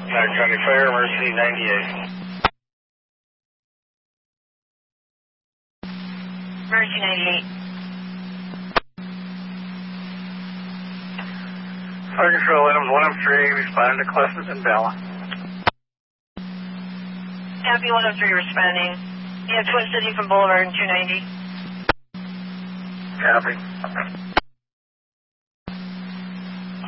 Niagara County Fire, emergency 98. Emergency 98. Fire Control, items 103, responding to clusters in Bella. Copy 103 responding. You have Twin City from Boulevard and 290. Copy.